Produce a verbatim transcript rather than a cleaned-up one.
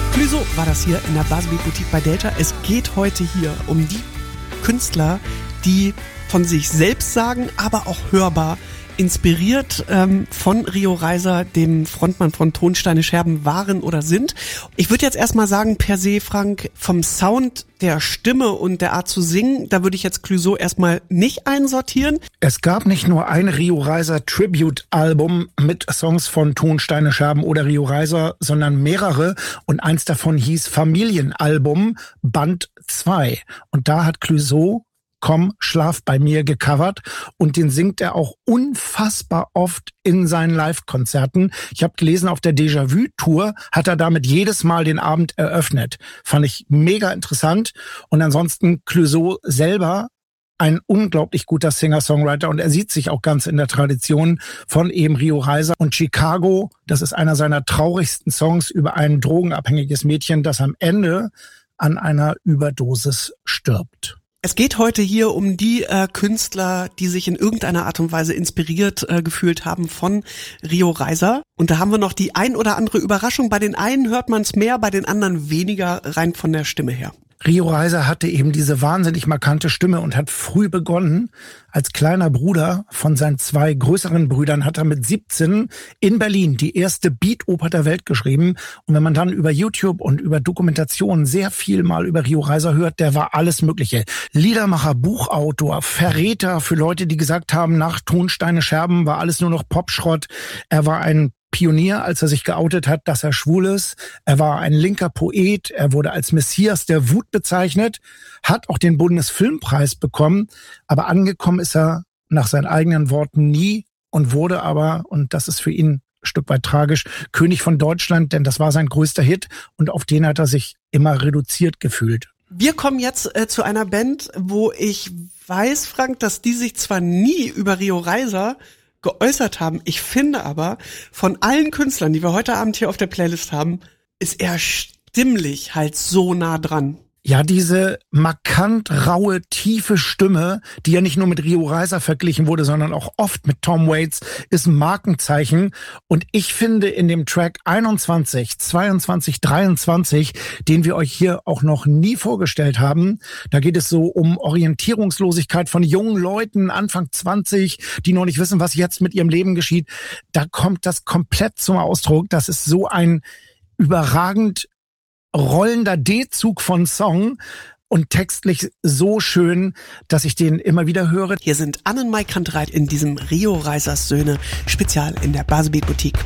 Clüso war das hier in der Baselbeat Boutique bei Delta. Es geht heute hier um die Künstler, die von sich selbst sagen, aber auch hörbar inspiriert ähm, von Rio Reiser, dem Frontmann von Tonsteine Scherben, waren oder sind. Ich würde jetzt erstmal sagen, per se, Frank, vom Sound der Stimme und der Art zu singen, da würde ich jetzt Clüso erstmal nicht einsortieren. Es gab nicht nur ein Rio Reiser Tribute-Album mit Songs von Tonsteine Scherben oder Rio Reiser, sondern mehrere, und eins davon hieß Familienalbum Band zwei. Und da hat Clüso Komm, schlaf bei mir gecovert, und den singt er auch unfassbar oft in seinen Live-Konzerten. Ich habe gelesen, auf der Déjà-vu-Tour hat er damit jedes Mal den Abend eröffnet. Fand ich mega interessant. Und ansonsten Clüso selber ein unglaublich guter Singer-Songwriter, und er sieht sich auch ganz in der Tradition von eben Rio Reiser. Und Chicago, das ist einer seiner traurigsten Songs über ein drogenabhängiges Mädchen, das am Ende an einer Überdosis stirbt. Es geht heute hier um die äh, Künstler, die sich in irgendeiner Art und Weise inspiriert äh, gefühlt haben von Rio Reiser. Und da haben wir noch die ein oder andere Überraschung. Bei den einen hört man es mehr, bei den anderen weniger, rein von der Stimme her. Rio Reiser hatte eben diese wahnsinnig markante Stimme und hat früh begonnen. Als kleiner Bruder von seinen zwei größeren Brüdern hat er mit siebzehn in Berlin die erste Beat-Oper der Welt geschrieben. Und wenn man dann über YouTube und über Dokumentationen sehr viel mal über Rio Reiser hört, der war alles Mögliche. Liedermacher, Buchautor, Verräter für Leute, die gesagt haben, nach Tonsteine Scherben war alles nur noch Popschrott. Er war ein Pionier, als er sich geoutet hat, dass er schwul ist. Er war ein linker Poet. Er wurde als Messias der Wut bezeichnet, hat auch den Bundesfilmpreis bekommen. Aber angekommen ist er nach seinen eigenen Worten nie und wurde aber, und das ist für ihn ein Stück weit tragisch, König von Deutschland, denn das war sein größter Hit, und auf den hat er sich immer reduziert gefühlt. Wir kommen jetzt äh, zu einer Band, wo ich weiß, Frank, dass die sich zwar nie über Rio Reiser geäußert haben. Ich finde aber, von allen Künstlern, die wir heute Abend hier auf der Playlist haben, ist er stimmlich halt so nah dran. Ja, diese markant raue, tiefe Stimme, die ja nicht nur mit Rio Reiser verglichen wurde, sondern auch oft mit Tom Waits, ist ein Markenzeichen. Und ich finde, in dem Track einundzwanzig, zweiundzwanzig, dreiundzwanzig, den wir euch hier auch noch nie vorgestellt haben, da geht es so um Orientierungslosigkeit von jungen Leuten, Anfang zwanzig, die noch nicht wissen, was jetzt mit ihrem Leben geschieht. Da kommt das komplett zum Ausdruck. Das ist so ein überragend rollender D-Zug von Song und textlich so schön, dass ich den immer wieder höre. Hier sind Anne und Mike Kantereit in diesem Rio Reisers Söhne Spezial in der Baselbeat Boutique.